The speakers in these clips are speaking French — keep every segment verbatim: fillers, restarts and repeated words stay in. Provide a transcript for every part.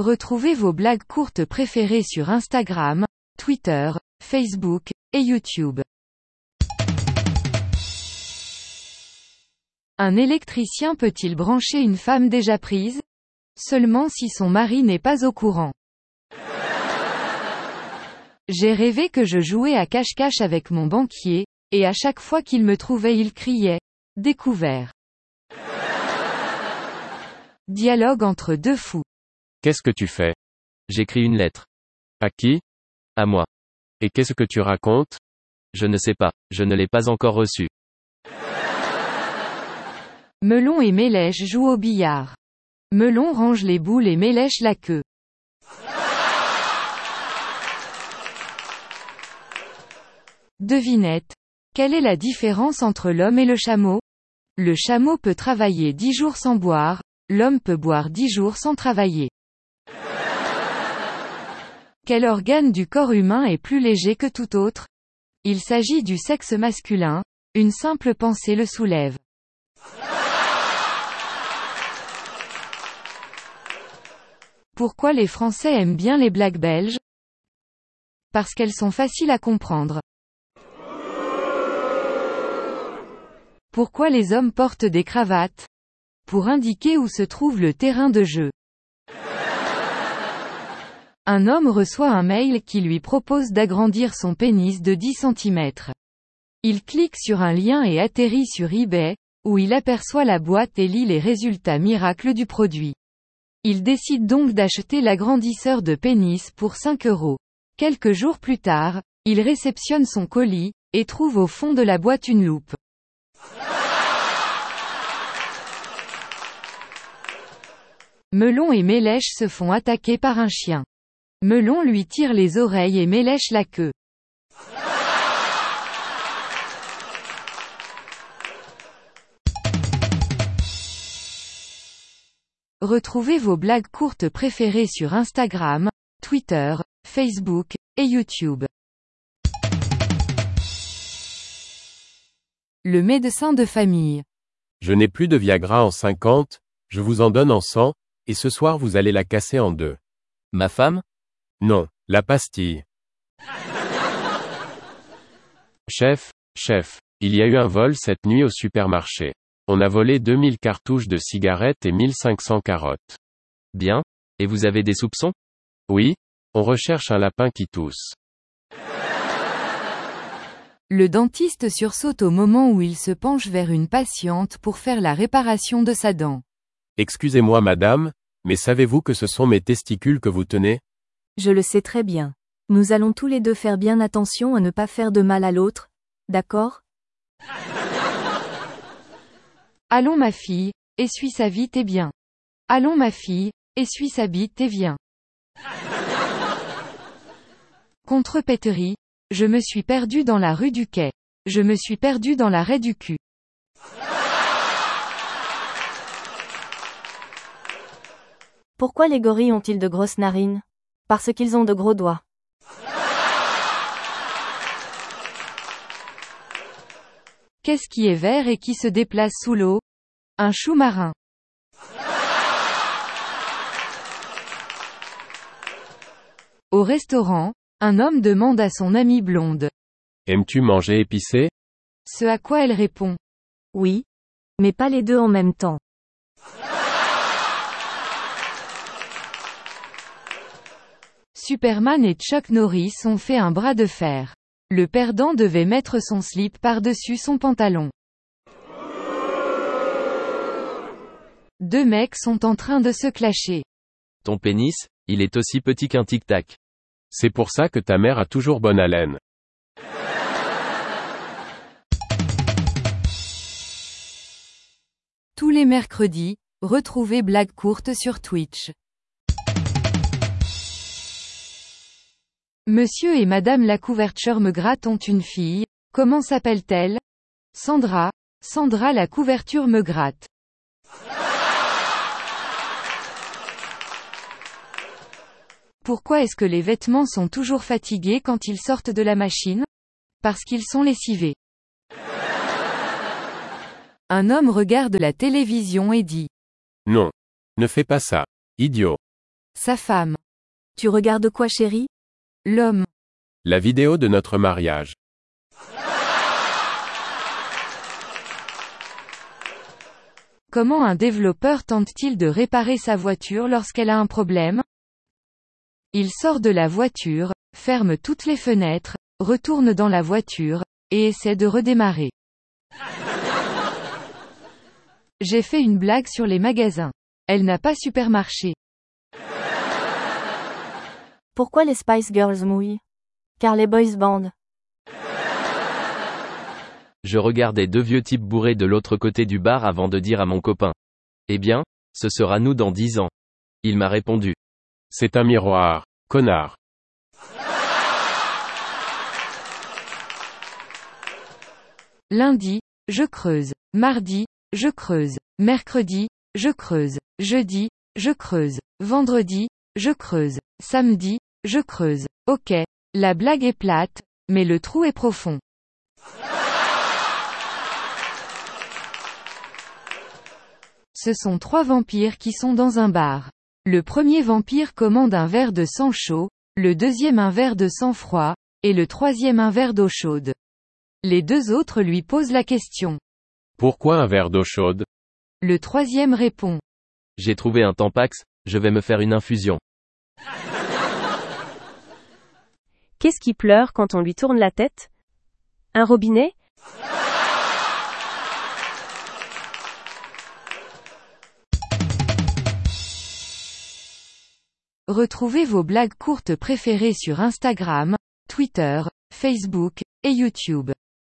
Retrouvez vos blagues courtes préférées sur Instagram, Twitter, Facebook, et YouTube. Un électricien peut-il brancher une femme déjà prise? Seulement si son mari n'est pas au courant. J'ai rêvé que je jouais à cache-cache avec mon banquier, et à chaque fois qu'il me trouvait il criait « Découvert ». Dialogue entre deux fous. Qu'est-ce que tu fais? J'écris une lettre. À qui? À moi. Et qu'est-ce que tu racontes? Je ne sais pas, je ne l'ai pas encore reçue. Melon et Mélèche jouent au billard. Melon range les boules et Mélèche la queue. Devinette. Quelle est la différence entre l'homme et le chameau? Le chameau peut travailler dix jours sans boire, l'homme peut boire dix jours sans travailler. Quel organe du corps humain est plus léger que tout autre? Il s'agit du sexe masculin, une simple pensée le soulève. Pourquoi les Français aiment bien les blagues belges? Parce qu'elles sont faciles à comprendre. Pourquoi les hommes portent des cravates? Pour indiquer où se trouve le terrain de jeu. Un homme reçoit un mail qui lui propose d'agrandir son pénis de dix centimètres. Il clique sur un lien et atterrit sur eBay, où il aperçoit la boîte et lit les résultats miracles du produit. Il décide donc d'acheter l'agrandisseur de pénis pour cinq euros. Quelques jours plus tard, il réceptionne son colis, et trouve au fond de la boîte une loupe. Melon et Mélèche se font attaquer par un chien. Melon lui tire les oreilles et Mélèche la queue. Retrouvez vos blagues courtes préférées sur Instagram, Twitter, Facebook, et YouTube. Le médecin de famille. Je n'ai plus de Viagra en cinquante, je vous en donne en cent, et ce soir vous allez la casser en deux. Ma femme? Non, la pastille. Chef, chef, il y a eu un vol cette nuit au supermarché. On a volé deux mille cartouches de cigarettes et mille cinq cents carottes. Bien. Et vous avez des soupçons? Oui, on recherche un lapin qui tousse. Le dentiste sursaute au moment où il se penche vers une patiente pour faire la réparation de sa dent. Excusez-moi madame, mais savez-vous que ce sont mes testicules que vous tenez? Je le sais très bien. Nous allons tous les deux faire bien attention à ne pas faire de mal à l'autre, d'accord? Allons ma fille, essuie sa bite et bien. Allons ma fille, essuie sa bite et viens. Contrepéterie. Je me suis perdu dans la rue du Quai. Je me suis perdu dans la raie du cul. Pourquoi les gorilles ont-ils de grosses narines? Parce qu'ils ont de gros doigts. Qu'est-ce qui est vert et qui se déplace sous l'eau? Un chou marin. Au restaurant, un homme demande à son amie blonde. Aimes-tu manger épicé? Ce à quoi elle répond. Oui. Mais pas les deux en même temps. Superman et Chuck Norris ont fait un bras de fer. Le perdant devait mettre son slip par-dessus son pantalon. Deux mecs sont en train de se clasher. Ton pénis, il est aussi petit qu'un tic-tac. C'est pour ça que ta mère a toujours bonne haleine. Tous les mercredis, retrouvez Blagues courtes sur Twitch. Monsieur et Madame la couverture me gratte ont une fille. Comment s'appelle-t-elle? Sandra. Sandra la couverture me gratte. Pourquoi est-ce que les vêtements sont toujours fatigués quand ils sortent de la machine? Parce qu'ils sont lessivés. Un homme regarde la télévision et dit. Non. Ne fais pas ça. Idiot. Sa femme. Tu regardes quoi, chérie? L'homme. La vidéo de notre mariage. Comment un développeur tente-t-il de réparer sa voiture lorsqu'elle a un problème? Il sort de la voiture, ferme toutes les fenêtres, retourne dans la voiture, et essaie de redémarrer. J'ai fait une blague sur les magasins. Elle n'a pas super marché. Pourquoi les Spice Girls mouillent? Car les boys band. Je regardais deux vieux types bourrés de l'autre côté du bar avant de dire à mon copain. Eh bien, ce sera nous dans dix ans. Il m'a répondu. C'est un miroir, connard. Lundi, je creuse. Mardi, je creuse. Mercredi, je creuse. Jeudi, je creuse. Vendredi, je creuse. Samedi, je creuse. Ok, la blague est plate, mais le trou est profond. Ce sont trois vampires qui sont dans un bar. Le premier vampire commande un verre de sang chaud, le deuxième un verre de sang froid, et le troisième un verre d'eau chaude. Les deux autres lui posent la question. Pourquoi un verre d'eau chaude? Le troisième répond. J'ai trouvé un Tampax, je vais me faire une infusion. Qu'est-ce qui pleure quand on lui tourne la tête? Un robinet? Retrouvez vos blagues courtes préférées sur Instagram, Twitter, Facebook, et YouTube.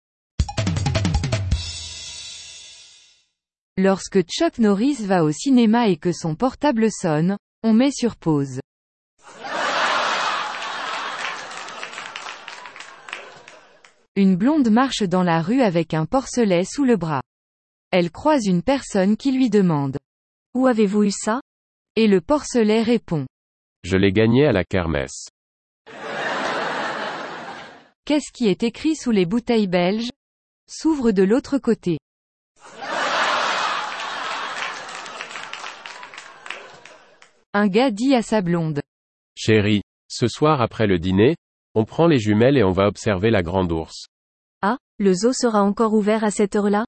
Lorsque Chuck Norris va au cinéma et que son portable sonne, on met sur pause. Une blonde marche dans la rue avec un porcelet sous le bras. Elle croise une personne qui lui demande. Où avez-vous eu ça? Et le porcelet répond. Je l'ai gagné à la kermesse. Qu'est-ce qui est écrit sous les bouteilles belges? S'ouvre de l'autre côté. Un gars dit à sa blonde. Chérie, ce soir après le dîner, on prend les jumelles et on va observer la grande ours. Ah, le zoo sera encore ouvert à cette heure-là?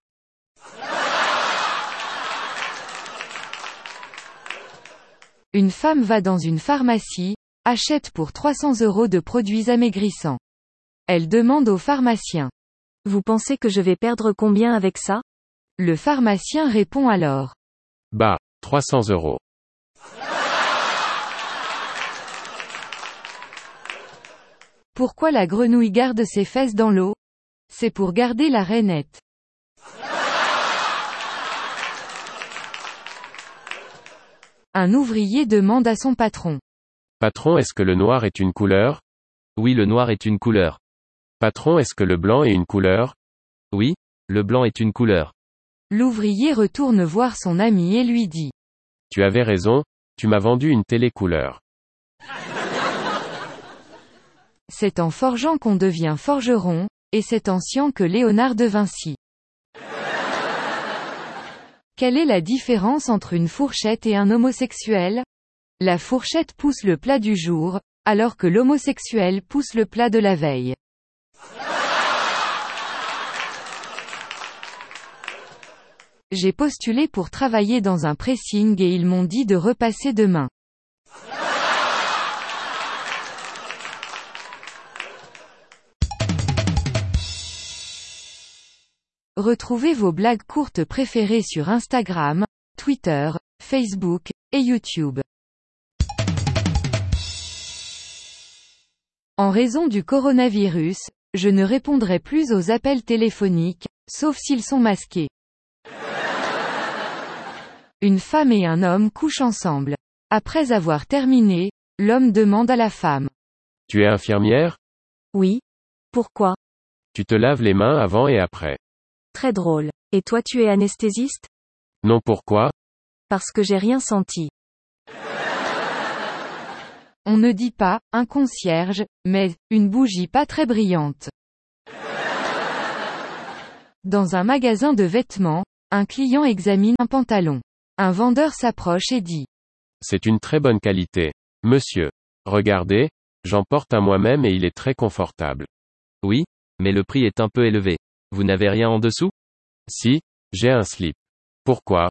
Une femme va dans une pharmacie, achète pour trois cents euros de produits amaigrissants. Elle demande au pharmacien. Vous pensez que je vais perdre combien avec ça? Le pharmacien répond alors. Bah, trois cents euros. Pourquoi la grenouille garde ses fesses dans l'eau? C'est pour garder la rainette. Un ouvrier demande à son patron. Patron, est-ce que le noir est une couleur? Oui, le noir est une couleur. Patron, est-ce que le blanc est une couleur? Oui, le blanc est une couleur. L'ouvrier retourne voir son ami et lui dit. Tu avais raison, tu m'as vendu une télé couleur. C'est en forgeant qu'on devient forgeron, et c'est en sciant que Léonard de Vinci. Quelle est la différence entre une fourchette et un homosexuel? La fourchette pousse le plat du jour, alors que l'homosexuel pousse le plat de la veille. J'ai postulé pour travailler dans un pressing et ils m'ont dit de repasser demain. Retrouvez vos blagues courtes préférées sur Instagram, Twitter, Facebook, et YouTube. En raison du coronavirus, je ne répondrai plus aux appels téléphoniques, sauf s'ils sont masqués. Une femme et un homme couchent ensemble. Après avoir terminé, l'homme demande à la femme. Tu es infirmière? Oui. Pourquoi? Tu te laves les mains avant et après. Très drôle. Et toi tu es anesthésiste? Non, pourquoi? Parce que j'ai rien senti. On ne dit pas, un concierge, mais, une bougie pas très brillante. Dans un magasin de vêtements, un client examine un pantalon. Un vendeur s'approche et dit. C'est une très bonne qualité. Monsieur. Regardez, j'en porte un moi-même et il est très confortable. Oui, mais le prix est un peu élevé. Vous n'avez rien en dessous? Si, j'ai un slip. Pourquoi?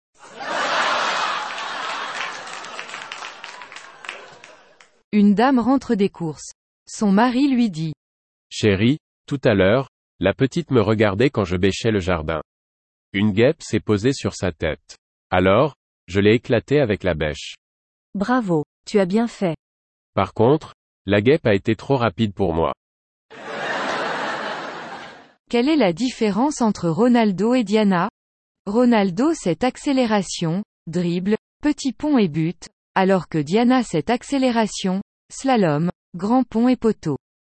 Une dame rentre des courses. Son mari lui dit. Chérie, tout à l'heure, la petite me regardait quand je bêchais le jardin. Une guêpe s'est posée sur sa tête. Alors, je l'ai éclatée avec la bêche. Bravo, tu as bien fait. Par contre, la guêpe a été trop rapide pour moi. Quelle est la différence entre Ronaldo et Diana? Ronaldo c'est accélération, dribble, petit pont et but, alors que Diana c'est accélération, slalom, grand pont et poteau.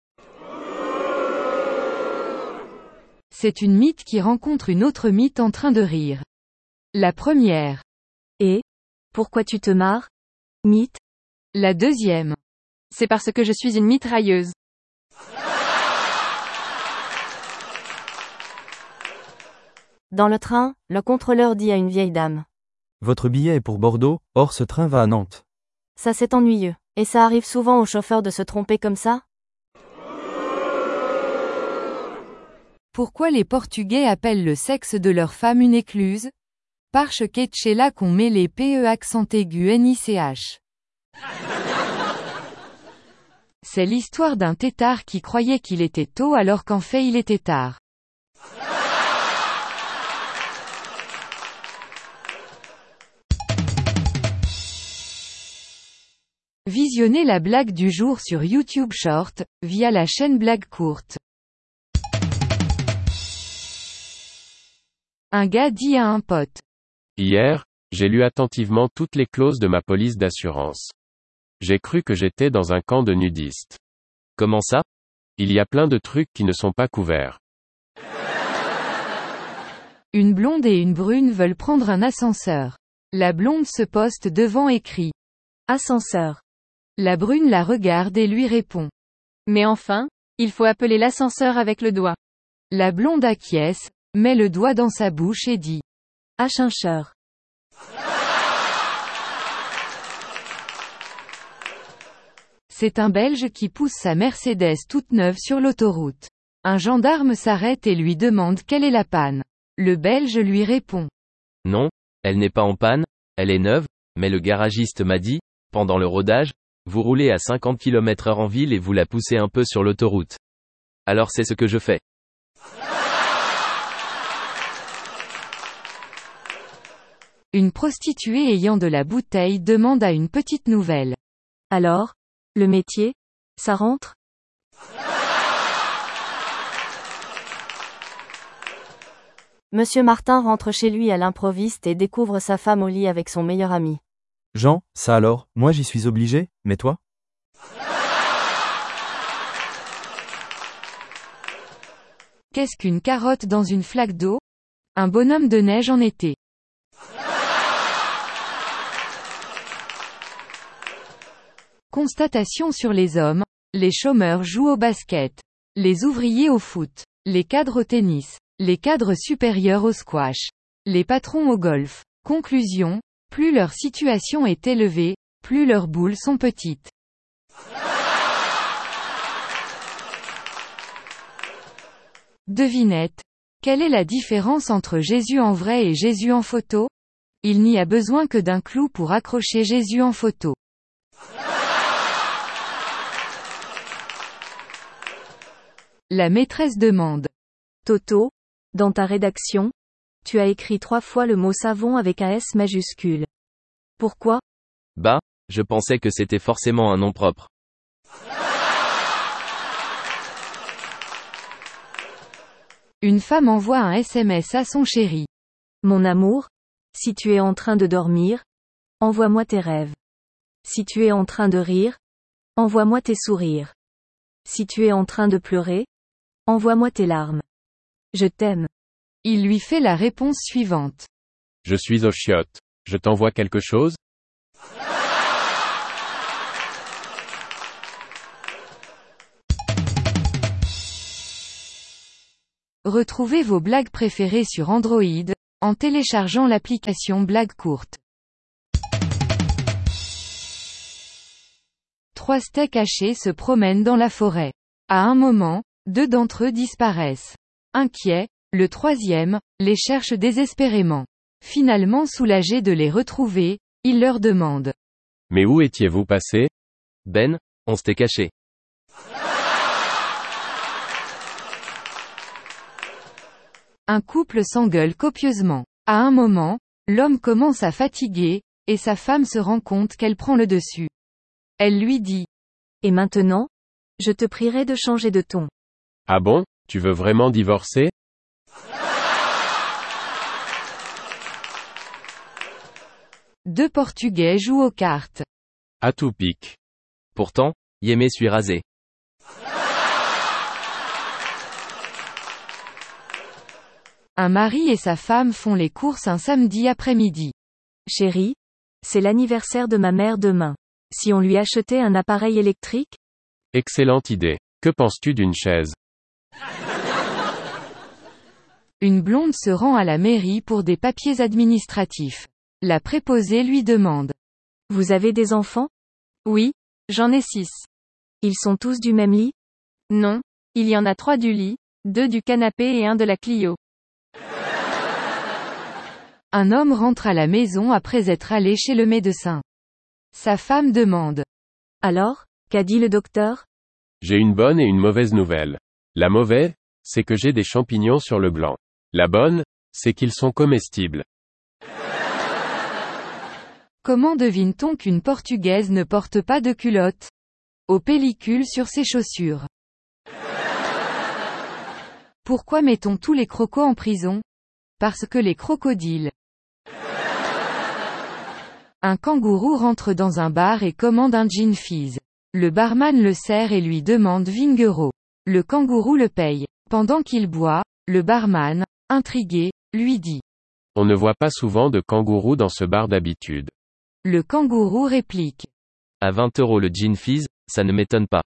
C'est une mythe qui rencontre une autre mythe en train de rire. La première. Et? Pourquoi tu te marres? Mythe? La deuxième. C'est parce que je suis une mitrailleuse. Dans le train, le contrôleur dit à une vieille dame. Votre billet est pour Bordeaux, or ce train va à Nantes. Ça c'est ennuyeux. Et ça arrive souvent aux chauffeurs de se tromper comme ça? Pourquoi les Portugais appellent le sexe de leur femme une écluse? Parce que c'est là qu'on met les P E accent aigu N I C H. C'est l'histoire d'un têtard qui croyait qu'il était tôt alors qu'en fait il était tard. Visionnez la blague du jour sur YouTube Short, via la chaîne Blague Courte. Un gars dit à un pote. Hier, j'ai lu attentivement toutes les clauses de ma police d'assurance. J'ai cru que j'étais dans un camp de nudistes. Comment ça? Il y a plein de trucs qui ne sont pas couverts. Une blonde et une brune veulent prendre un ascenseur. La blonde se poste devant et crie. Ascenseur. La brune la regarde et lui répond. Mais enfin, il faut appeler l'ascenseur avec le doigt. La blonde acquiesce, met le doigt dans sa bouche et dit. Ascenseur. C'est un Belge qui pousse sa Mercedes toute neuve sur l'autoroute. Un gendarme s'arrête et lui demande quelle est la panne. Le Belge lui répond. Non, elle n'est pas en panne, elle est neuve, mais le garagiste m'a dit, pendant le rodage, vous roulez à cinquante kilomètres heure en ville et vous la poussez un peu sur l'autoroute. Alors c'est ce que je fais. Une prostituée ayant de la bouteille demande à une petite nouvelle. Alors? Le métier? Ça rentre? Monsieur Martin rentre chez lui à l'improviste et découvre sa femme au lit avec son meilleur ami. Jean, ça alors, moi j'y suis obligé, mais toi? Qu'est-ce qu'une carotte dans une flaque d'eau? Un bonhomme de neige en été. Constatation sur les hommes. Les chômeurs jouent au basket. Les ouvriers au foot. Les cadres au tennis. Les cadres supérieurs au squash. Les patrons au golf. Conclusion. Plus leur situation est élevée, plus leurs boules sont petites. Devinette. Quelle est la différence entre Jésus en vrai et Jésus en photo? Il n'y a besoin que d'un clou pour accrocher Jésus en photo. La maîtresse demande. Toto, dans ta rédaction, tu as écrit trois fois le mot savon avec un S majuscule. Pourquoi? Bah, je pensais que c'était forcément un nom propre. Une femme envoie un S M S à son chéri. Mon amour, si tu es en train de dormir, envoie-moi tes rêves. Si tu es en train de rire, envoie-moi tes sourires. Si tu es en train de pleurer, envoie-moi tes larmes. Je t'aime. Il lui fait la réponse suivante. Je suis aux chiottes. Je t'envoie quelque chose? Retrouvez vos blagues préférées sur Android, en téléchargeant l'application Blague Courte. trois steaks hachés se promènent dans la forêt. À un moment, deux d'entre eux disparaissent. Inquiet, le troisième, les cherche désespérément. Finalement soulagé de les retrouver, il leur demande. Mais où étiez-vous passé? Ben, on s'était caché. Un couple s'engueule copieusement. À un moment, l'homme commence à fatiguer, et sa femme se rend compte qu'elle prend le dessus. Elle lui dit. Et maintenant? Je te prierai de changer de ton. Ah bon, tu veux vraiment divorcer? Deux Portugais jouent aux cartes. À tout pique. Pourtant, Yémé suis rasé. Un mari et sa femme font les courses un samedi après-midi. Chérie, c'est l'anniversaire de ma mère demain. Si on lui achetait un appareil électrique? Excellente idée. Que penses-tu d'une chaise? Une blonde se rend à la mairie pour des papiers administratifs. La préposée lui demande. Vous avez des enfants? Oui, j'en ai six. Ils sont tous du même lit? Non, il y en a trois du lit, deux du canapé et un de la Clio. Un homme rentre à la maison après être allé chez le médecin. Sa femme demande. Alors, qu'a dit le docteur? J'ai une bonne et une mauvaise nouvelle. La mauvaise, c'est que j'ai des champignons sur le gland. La bonne, c'est qu'ils sont comestibles. Comment devine-t-on qu'une Portugaise ne porte pas de culotte? Aux pellicules sur ses chaussures. Pourquoi mettons tous les crocos en prison? Parce que les crocodiles. Un kangourou rentre dans un bar et commande un gin fizz. Le barman le sert et lui demande vingt euros. Le kangourou le paye. Pendant qu'il boit, le barman, intrigué, lui dit. On ne voit pas souvent de kangourous dans ce bar d'habitude. Le kangourou réplique. À vingt euros le gin fizz, ça ne m'étonne pas.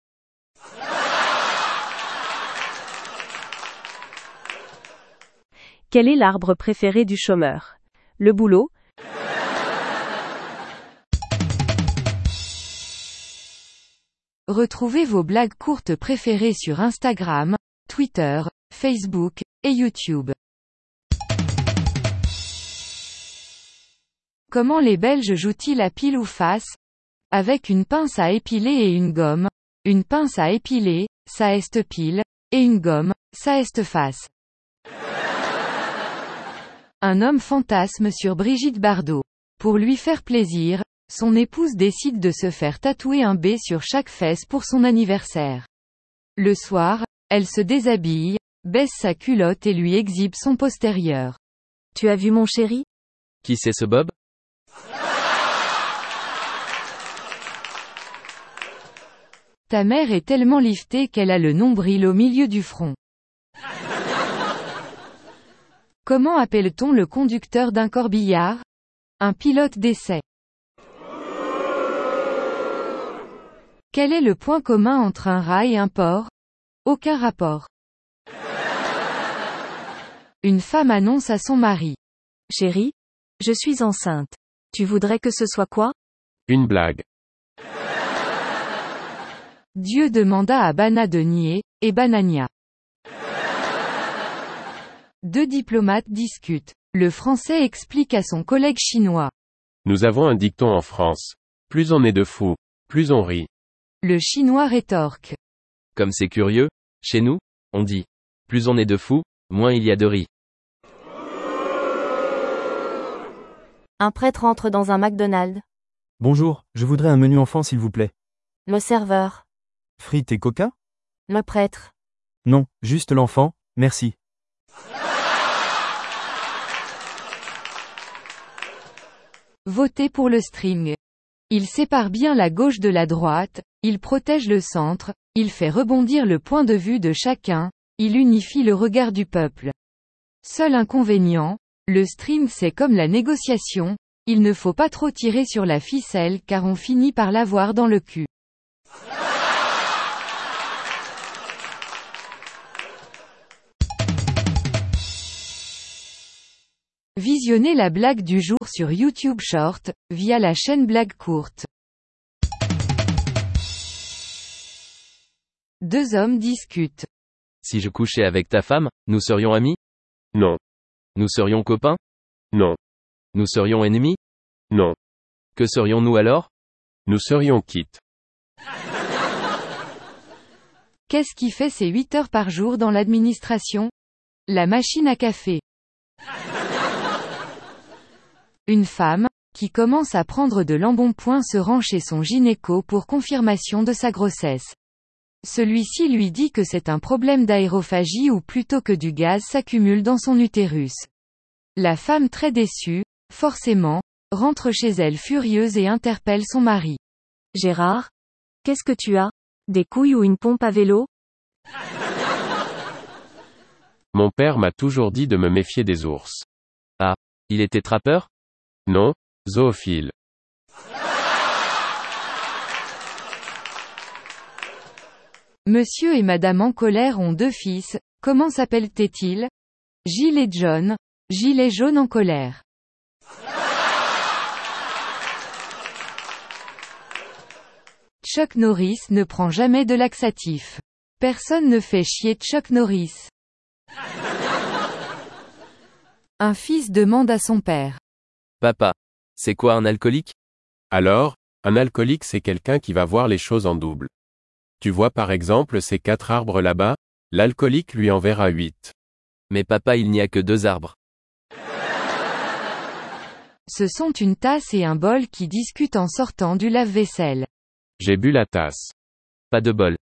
Quel est l'arbre préféré du chômeur? Le boulot? Retrouvez vos blagues courtes préférées sur Instagram, Twitter, Facebook, et YouTube. Comment les Belges jouent-ils à pile ou face? Avec une pince à épiler et une gomme. Une pince à épiler, ça est pile, et une gomme, ça est face. Un homme fantasme sur Brigitte Bardot. Pour lui faire plaisir, son épouse décide de se faire tatouer un B sur chaque fesse pour son anniversaire. Le soir, elle se déshabille, baisse sa culotte et lui exhibe son postérieur. Tu as vu mon chéri? Qui c'est ce Bob? Ta mère est tellement liftée qu'elle a le nombril au milieu du front. Comment appelle-t-on le conducteur d'un corbillard? Un pilote d'essai. Quel est le point commun entre un rat et un porc? Aucun rapport. Une femme annonce à son mari. Chérie, je suis enceinte. Tu voudrais que ce soit quoi? Une blague. Dieu demanda à Bana de nier, et Banania. Deux diplomates discutent. Le Français explique à son collègue chinois. Nous avons un dicton en France. Plus on est de fous, plus on rit. Le Chinois rétorque. Comme c'est curieux, chez nous, on dit. Plus on est de fous, moins il y a de riz. Un prêtre entre dans un McDonald's. Bonjour, je voudrais un menu enfant s'il vous plaît. Le serveur. Frites et coca? Le prêtre. Non, juste l'enfant, merci. Votez pour le string. Il sépare bien la gauche de la droite, il protège le centre, il fait rebondir le point de vue de chacun, il unifie le regard du peuple. Seul inconvénient, le string c'est comme la négociation, il ne faut pas trop tirer sur la ficelle car on finit par l'avoir dans le cul. Visionnez la blague du jour sur YouTube Short, via la chaîne Blague Courte. Deux hommes discutent. Si je couchais avec ta femme, nous serions amis? Non. Nous serions copains? Non. Nous serions ennemis? Non. Que serions-nous alors? Nous serions quittes. Qu'est-ce qui fait ses huit heures par jour dans l'administration? La machine à café. Une femme, qui commence à prendre de l'embonpoint se rend chez son gynéco pour confirmation de sa grossesse. Celui-ci lui dit que c'est un problème d'aérophagie ou plutôt que du gaz s'accumule dans son utérus. La femme très déçue, forcément, rentre chez elle furieuse et interpelle son mari. Gérard? Qu'est-ce que tu as? Des couilles ou une pompe à vélo? Mon père m'a toujours dit de me méfier des ours. Ah, il était trappeur? Non, zoophile. Monsieur et Madame en colère ont deux fils, comment s'appellent-ils? Gilles et John. Gilles est jaune en colère. Chuck Norris ne prend jamais de laxatif. Personne ne fait chier Chuck Norris. Un fils demande à son père. Papa, c'est quoi un alcoolique? Alors, un alcoolique c'est quelqu'un qui va voir les choses en double. Tu vois par exemple ces quatre arbres là-bas, l'alcoolique lui en verra huit. Mais papa, il n'y a que deux arbres. Ce sont une tasse et un bol qui discutent en sortant du lave-vaisselle. J'ai bu la tasse. Pas de bol.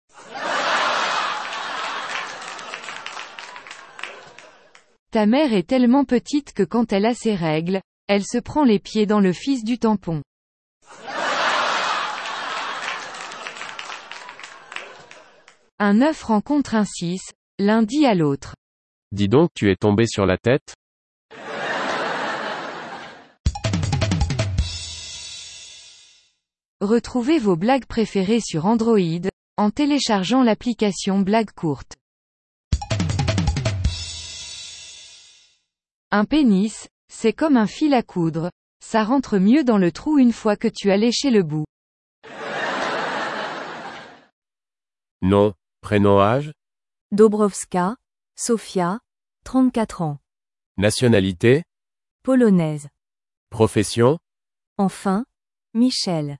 Ta mère est tellement petite que quand elle a ses règles, elle se prend les pieds dans le fils du tampon. Un œuf rencontre un six, l'un dit à l'autre. Dis donc, tu es tombé sur la tête? Retrouvez vos blagues préférées sur Android, en téléchargeant l'application Blagues courtes. Un pénis, c'est comme un fil à coudre, ça rentre mieux dans le trou une fois que tu as léché le bout. Non. Prénom âge? Dobrowska, Sofia, trente-quatre ans. Nationalité? Polonaise. Profession? Enfin, Michel.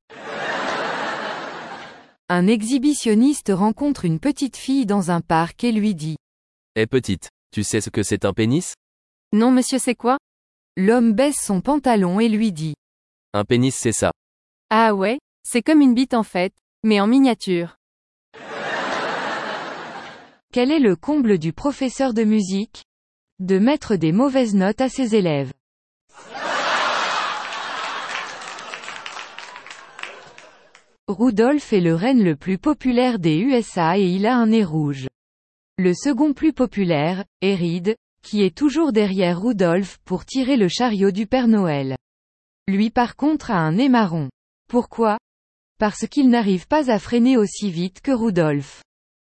Un exhibitionniste rencontre une petite fille dans un parc et lui dit. Eh petite, tu sais ce que c'est un pénis? Non monsieur, c'est quoi? L'homme baisse son pantalon et lui dit. Un pénis c'est ça. Ah ouais, c'est comme une bite en fait, mais en miniature. Quel est le comble du professeur de musique? De mettre des mauvaises notes à ses élèves. Rudolph est le renne le plus populaire des U S A et il a un nez rouge. Le second plus populaire, est Reed, qui est toujours derrière Rudolph pour tirer le chariot du Père Noël. Lui par contre a un nez marron. Pourquoi? Parce qu'il n'arrive pas à freiner aussi vite que Rudolph.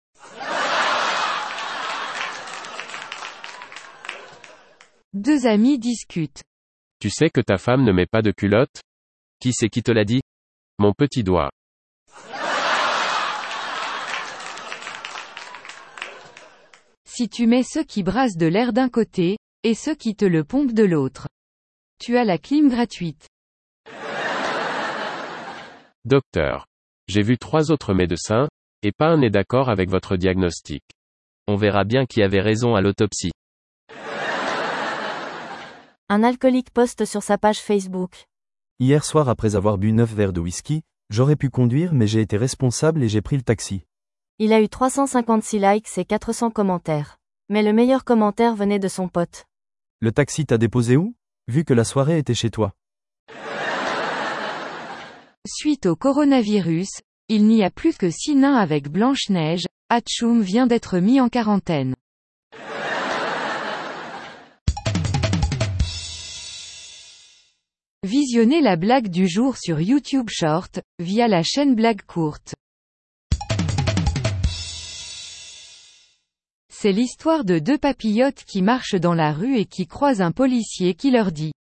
Deux amis discutent. Tu sais que ta femme ne met pas de culotte? Qui c'est qui te l'a dit? Mon petit doigt. Si tu mets ceux qui brassent de l'air d'un côté, et ceux qui te le pompent de l'autre. Tu as la clim gratuite. Docteur. J'ai vu trois autres médecins, et pas un n'est d'accord avec votre diagnostic. On verra bien qui avait raison à l'autopsie. Un alcoolique poste sur sa page Facebook. Hier soir après avoir bu neuf verres de whisky, j'aurais pu conduire mais j'ai été responsable et j'ai pris le taxi. Il a eu trois cent cinquante-six likes et quatre cents commentaires. Mais le meilleur commentaire venait de son pote. Le taxi t'a déposé où? Vu que la soirée était chez toi. Suite au coronavirus, il n'y a plus que six nains avec Blanche-Neige, Hatchoum vient d'être mis en quarantaine. Visionnez la blague du jour sur YouTube Short, via la chaîne Blagues courtes. C'est l'histoire de deux papillotes qui marchent dans la rue et qui croisent un policier qui leur dit.